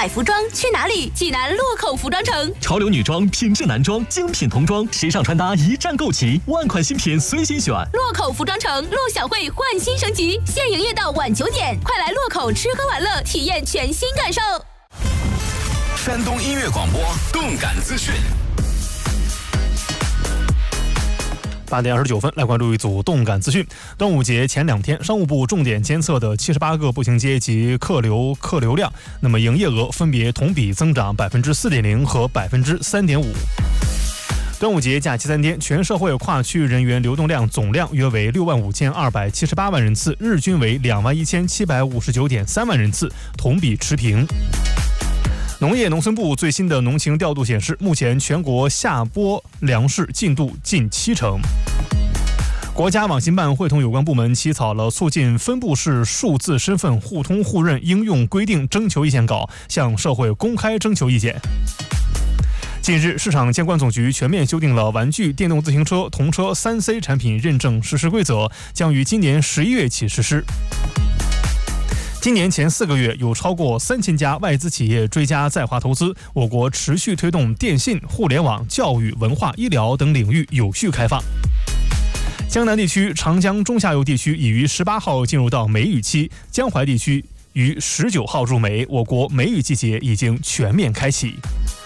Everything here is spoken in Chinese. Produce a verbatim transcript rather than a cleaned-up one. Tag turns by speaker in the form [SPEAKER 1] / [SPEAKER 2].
[SPEAKER 1] 买服装去哪里？济南洛口服装城。
[SPEAKER 2] 潮流女装、品质男装、精品童装，时尚穿搭一站购齐，万款新品随心选。
[SPEAKER 1] 洛口服装城陆小慧焕新升级，现营业到晚九点，快来洛口吃喝玩乐，体验全新感受。
[SPEAKER 3] 山东音乐广播动感资讯。
[SPEAKER 4] 八点二十九分，来关注一组动感资讯。端午节前两天，商务部重点监测的七十八个步行街及客流客流量，那么营业额分别同比增长百分之四点零和百分之三点五。端午节假期三天，全社会跨区人员流动量总量约为六万五千二百七十八万人次，日均为两万一千七百五十九点三万人次，同比持平。农业农村部最新的农情调度显示，目前全国下播粮食进度近七成。国家网信办会同有关部门起草了促进分布式数字身份互通互认应用规定征求意见稿，向社会公开征求意见。近日，市场监管总局全面修订了玩具电动自行车童车 三 C 产品认证实施规则，将于今年十一月起实施。今年前四个月，有超过三千家外资企业追加在华投资，我国持续推动电信、互联网、教育、文化、医疗等领域有序开放。江南地区、长江中下游地区已于十八号进入到梅雨期，江淮地区于十九号入梅，我国梅雨季节已经全面开启。